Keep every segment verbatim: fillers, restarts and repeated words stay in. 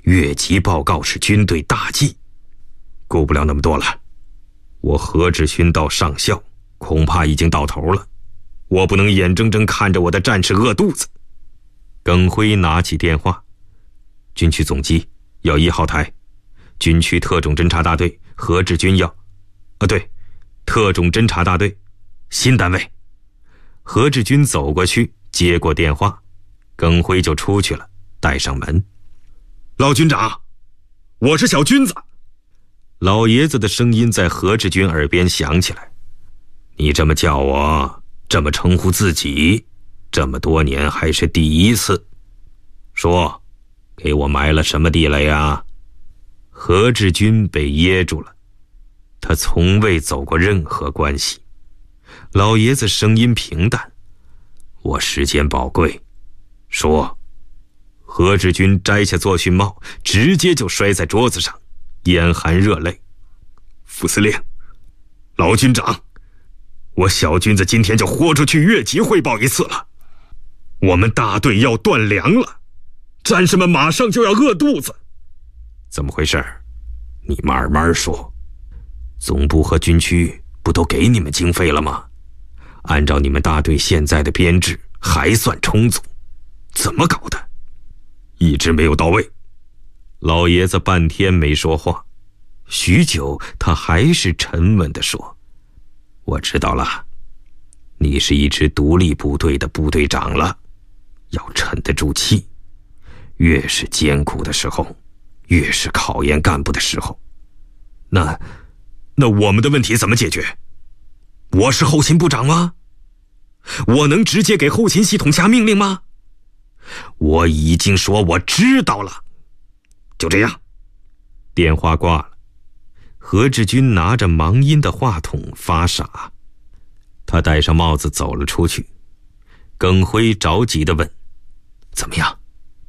越级报告是军队大忌，顾不了那么多了。我何志勋到上校恐怕已经到头了，我不能眼睁睁看着我的战士饿肚子。耿辉拿起电话，军区总机要一号台，军区特种侦察大队何志军要，啊对，特种侦察大队，新单位。何志军走过去接过电话，耿辉就出去了，带上门。老军长，我是小军子。老爷子的声音在何志军耳边响起来。你这么叫我，这么称呼自己，这么多年还是第一次。说，给我埋了什么地雷啊？何志军被噎住了，他从未走过任何关系。老爷子声音平淡，我时间宝贵，说。何志军摘下作训帽，直接就摔在桌子上，眼含热泪。副司令，老军长，我小军子今天就豁出去越级汇报一次了。我们大队要断粮了，战士们马上就要饿肚子。怎么回事？你慢慢说。总部和军区不都给你们经费了吗？按照你们大队现在的编制还算充足，怎么搞的？一直没有到位。老爷子半天没说话，许久他还是沉稳地说，我知道了，你是一支独立部队的部队长了，要沉得住气，越是艰苦的时候，越是考验干部的时候。那那我们的问题怎么解决？我是后勤部长吗？我能直接给后勤系统下命令吗？我已经说我知道了。就这样。电话挂了。何志军拿着忙音的话筒发傻，他戴上帽子走了出去。耿辉着急地问，怎么样？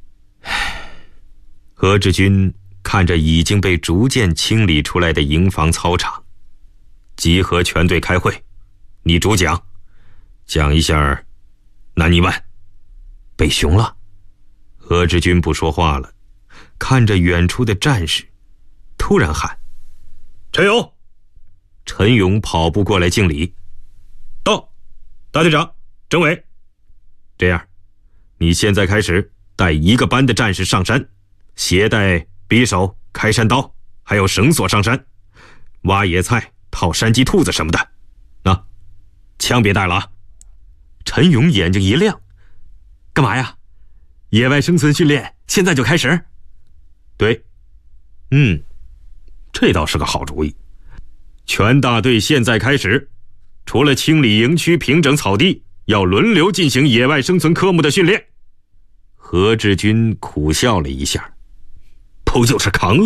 何志军看着已经被逐渐清理出来的营房操场，集合全队开会，你主讲，讲一下南泥湾。被熊了。何志军不说话了，看着远处的战士，突然喊，陈勇。陈勇跑步过来敬礼，到。大队长，政委。这样，你现在开始带一个班的战士上山，携带匕首、开山刀还有绳索上山，挖野菜、套山鸡、兔子什么的。那枪别带了啊。陈勇眼睛一亮，干嘛呀？野外生存训练现在就开始？对。嗯，这倒是个好主意。全大队现在开始，除了清理营区、平整草地，要轮流进行野外生存科目的训练。何志军苦笑了一下，不就是扛